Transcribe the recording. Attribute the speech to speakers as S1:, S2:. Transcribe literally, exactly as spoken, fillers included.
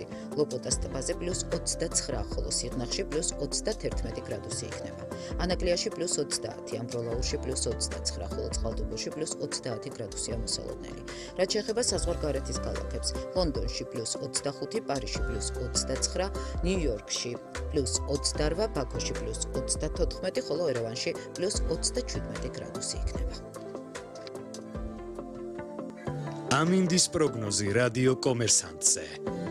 S1: გრადუსი, ლოპოტას ტბაზე პლუს ოცდაცხრა, ხოლო სიღნაღში პლუს ოცდათერთმეტი გრადუსი იქნება. ანაკლიაში პლუს ოცდაათი, ამბროლაურში პლუს ოცდაცხრა, ხოლო წყალტუბოში პლუს ოცდაათი გრადუსია მოსალოდნელი. რაც შეეხება საზღვარგარეთის ქალაქებს, ლონდონში პლუს ოცდახუთი, პარიზში პლუს ოცდაცხრა, ნიუ-იორკში პლუს ოცდარვა, ბაქოში პლუს ოცდათოთხმეტი, ხოლო ერევანში პლუს ოცდაჩვიდმეტი გრადუსი იქნება.
S2: ამინდის პროგნოზი რადიო კომერსანტზე.